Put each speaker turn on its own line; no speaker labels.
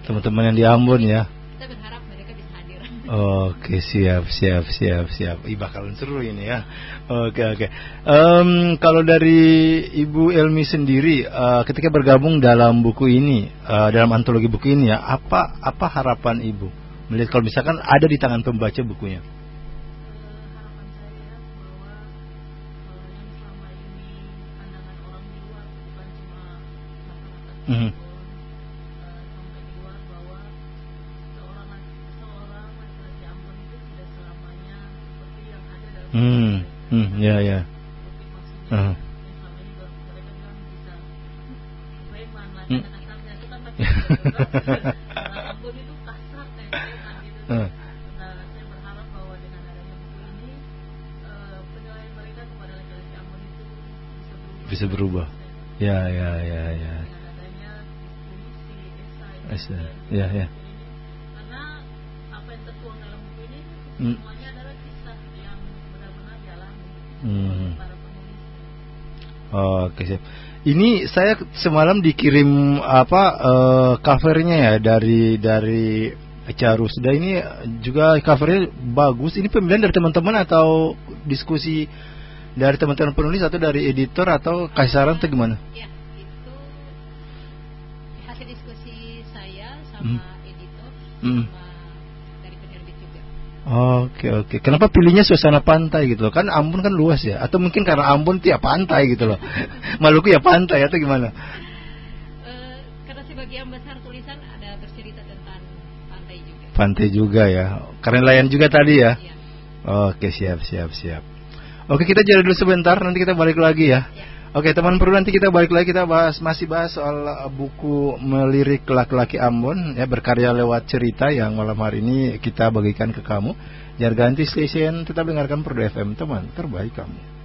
teman-teman yang di Ambon ya.
Kita berharap mereka bisa hadir.
Oke, siap. Bakalan seru ini ya. Oke. Kalau dari Ibu Elmi sendiri, ketika bergabung dalam buku ini, dalam antologi buku ini ya, apa harapan Ibu melihat kalau misalkan ada di tangan pembaca bukunya?
Harapan saya bahwa yang selama ini pandangan orang di luar, bukan cuma masyarakat sampai di luar, bahwa seorang laki-laki Ambon itu tidak selamanya seperti yang ada dalam
Ya.
seperti maksudnya yang selama ini mereka bilang bisa preman lah, kata-katanya itu kan laki-laki Ambon itu kasar kayak gitu kan gitu. Nah, saya berharap bahwa dengan adanya buku ini penilaian mereka kepada laki-laki Ambon itu bisa berubah.
Ya.
Dengan adanya puisi, esai,
Ya.
karena apa yang tertuang dalam buku ini semuanya adalah kisah yang benar-benar dialami para penulis.
Oke, siap. Ini saya semalam dikirim covernya ya dari Carusda. Ini juga covernya bagus. Ini pemilihan dari teman-teman atau diskusi dari teman-teman penulis atau dari editor atau kasih saran atau gimana?
Ya, itu hasil diskusi saya sama editor sama dari penerbit juga.
Oke. Kenapa pilihnya suasana pantai gitu loh? Kan Ambon kan luas ya. Atau mungkin karena Ambon tiap pantai gitu loh. Maluku ya pantai atau gimana?
Karena sebagian besar tulisan ada bercerita tentang pantai juga.
Pantai juga ya. Karena nelayan juga tadi ya.
Ya.
Oke, siap. Oke, kita jalan dulu sebentar, nanti kita balik lagi ya. Oke, teman perlu nanti kita balik lagi, kita masih bahas soal buku Melirik Laki-laki Ambon ya, berkarya lewat cerita yang malam hari ini kita bagikan ke kamu. Jangan ganti stasiun, tetap dengarkan Perdu FM, teman terbaik kamu.